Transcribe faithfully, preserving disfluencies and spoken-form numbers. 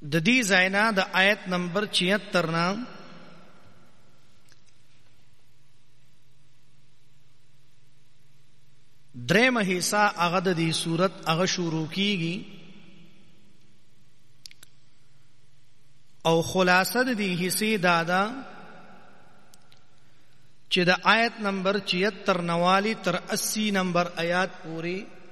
د دې ځاینا د آیت نمبر چھیتر نا درېمه حصہ هغه د دې صورت هغه شروع کیږي او خلاصه د دې حصے دادا چې د آیت نمبر چھیتر نوالی تر اسی نمبر آیات پوری